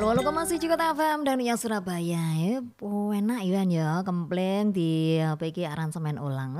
108,1 Kota FM dan yang Surabaya. Enak ya kempleng di apa iki aransemen ulang.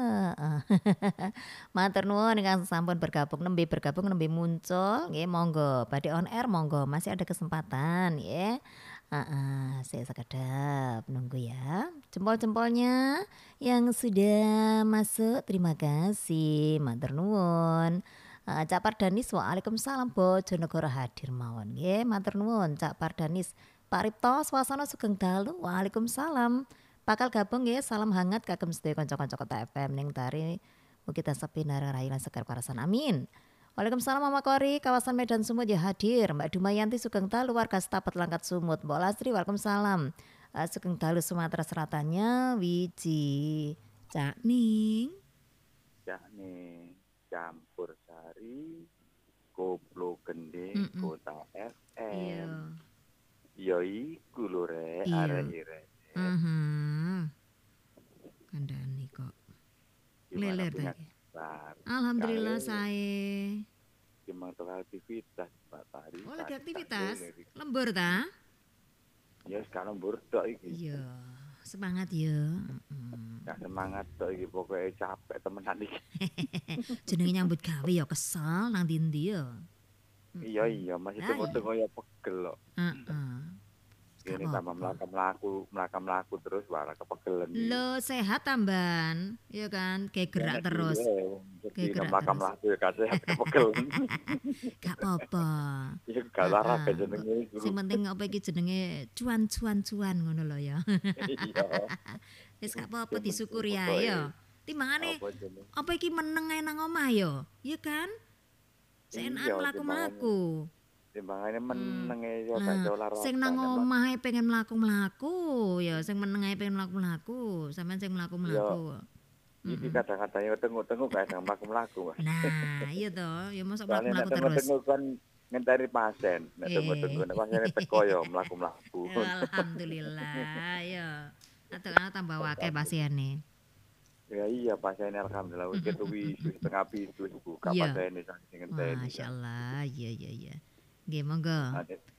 Matur nuwun ingkang sampun bergabung nembe muncul nggih monggo badhe on air monggo masih ada kesempatan nggih. Heeh, sik sekedap nunggu ya. Jempol-jempolnya yang sudah masuk terima kasih. Matur nuwun. Cak Pardanis, waalaikumsalam Bojonegoro hadir mawon nggih, matur nuwun Cak Pardanis. Pak Ripto, swasana sugeng dalu, waalaikumsalam. Bakal gabung nggih, salam hangat kagem sedaya kanca-kanca Kota FM ning tari mugi tansah pinarai lan sekar parasan amin. Waalaikumsalam Mama Kori, kawasan Medan Sumut ya hadir. Mbak Dumayanti sugeng dalu warga Setapat Langkat Sumut. Mbok Lasri, waalaikumsalam. Sugeng dalu Sumatera Selatannya Wiji. Cak Ning. Yakni campur sari koplo gending Mm-mm. Kota Iya. FM ya iku lho rek Iya. arek-arek Kandhani kok. gimana Leler ta punya iki. kabar Alhamdulillah kalian sae. gimana tuh aktivitas Pak Tari Oh lagi tak aktivitas. dari Lembur ta? ya sekarang burdok iki Iya. Semangat ya. gak semangat tok iki pokoknya capek temenan iki Jenenge nyambut gawe ya kesel nang ndi ya. iya masih Ah tengok-tengok iya. ya pegel kok Heeh. Gak ini tambah apa-apa. melaku terus malah kepegelen iki Lo sehat tamban, ya kan? Kayak gerak enak terus. dhewe Kayak jadi gerak makam terus. laku ya kasih kepegelen Gak apa-apa. ya gak olahraga Kok jenenge sing guru penting apa iki jenenge cuan ngono lho ya. iya Wis gak apa-apa yang penting disyukuri ae pokoknya ya. Timbangane apa jenenge apa iki meneng ae nang omah ya, iya kan? Seenakan iya mlaku-mlaku. timbangannya Hmm. meneng ya gak Nah, iso sing olahraga nang nek omah ae pengen mlaku-mlaku ya, sing meneng ae pengen mlaku-mlaku, sampean sing ya mlaku-mlaku. iki Mm-mm. kadang-kadang ya tengok-tengok gak ada mlaku-mlaku Mas. Nah, iya toh, ya mosok Soalnya nek mlaku-mlaku terus. tengok-tengok kan ngenteni pasien nek Eh. tengok-tengok nek pasiennya teko ya mlaku-mlaku Alhamdulillah ya. Atau tambah akeh pasiene. ya iya pasiennya alhamdulillah wis ketu wis setengah pitu buka Iya. pasiennya saking ngenteni kan Masya Allah, iya. Nggih, monggo.